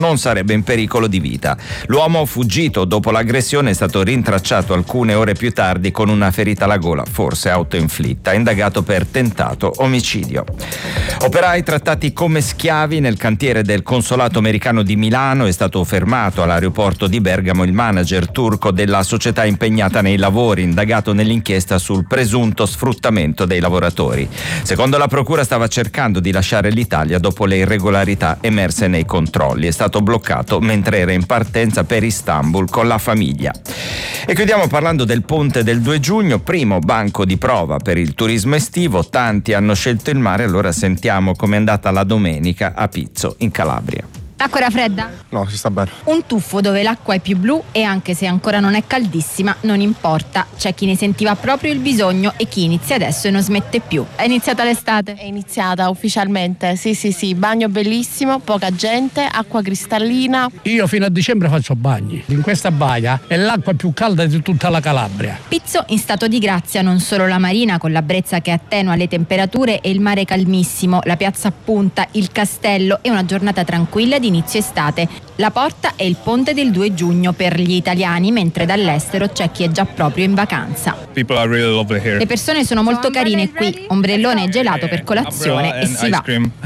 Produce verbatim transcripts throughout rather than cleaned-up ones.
non sarebbe in pericolo di vita. L'uomo, fuggito dopo l'aggressione, è stato rintracciato alcune ore più tardi con una ferita alla gola, forse autoinflitta, indagato per tentato omicidio. Operai trattati come schiavi nel cantiere del consolato americano di Milano. È stato fermato all'aeroporto di Bergamo il manager turco della società impegnata nei lavori, indagato nell'inchiesta sul presunto sfruttamento dei lavoratori. Secondo la procura stava cercando di lasciare l'Italia dopo le irregolarità emerse nei controlli. È stato bloccato mentre era in partenza per Istanbul con la famiglia. E chiudiamo parlando del ponte del due giugno, primo banco di prova per il turismo estivo. Tanti hanno scelto il mare, allora sentiamo com'è andata la domenica a Pizzo in Calabria. L'acqua era fredda? No, si sta bene. Un tuffo dove l'acqua è più blu e anche se ancora non è caldissima non importa. C'è chi ne sentiva proprio il bisogno e chi inizia adesso e non smette più. È iniziata l'estate? È iniziata ufficialmente, sì sì sì, bagno bellissimo, poca gente, acqua cristallina. Io fino a dicembre faccio bagni. In questa baia è l'acqua più calda di tutta la Calabria. Pizzo in stato di grazia, non solo la marina con la brezza che attenua le temperature e il mare calmissimo, la piazza a punta, il castello e una giornata tranquilla di inizio estate. La porta è il ponte del due giugno per gli italiani, mentre dall'estero c'è chi è già proprio in vacanza. Le persone sono molto carine qui, ombrellone e gelato per colazione e si va.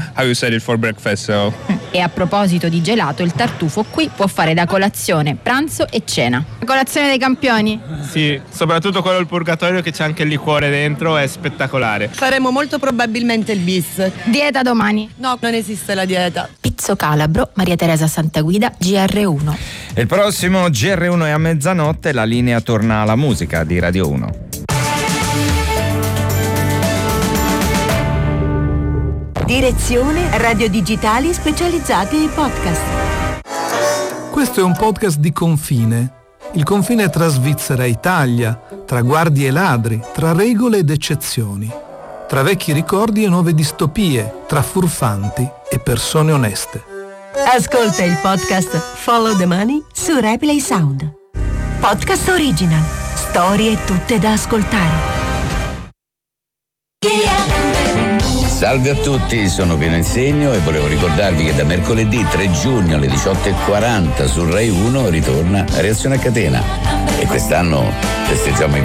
E a proposito di gelato, il tartufo qui può fare da colazione, pranzo e cena. La colazione dei campioni? Sì, soprattutto quello del purgatorio che c'è anche il liquore dentro, è spettacolare. Faremo molto probabilmente il bis. Dieta domani? No, non esiste la dieta. Pizzo Calabro, Maria Teresa Santaguida, G R uno. Il prossimo G R uno è a mezzanotte, la linea torna alla musica di Radio uno. Direzione Radio Digitali specializzati ai podcast. Questo è un podcast di confine. Il confine tra Svizzera e Italia, tra guardie e ladri, tra regole ed eccezioni, tra vecchi ricordi e nuove distopie, tra furfanti e persone oneste. Ascolta il podcast Follow the Money su Replay Sound. Podcast original. Storie tutte da ascoltare. Salve a tutti, sono Piero Insegno e volevo ricordarvi che da mercoledì tre giugno alle diciotto e quaranta su Rai uno ritorna Reazione a catena e quest'anno festeggiamo i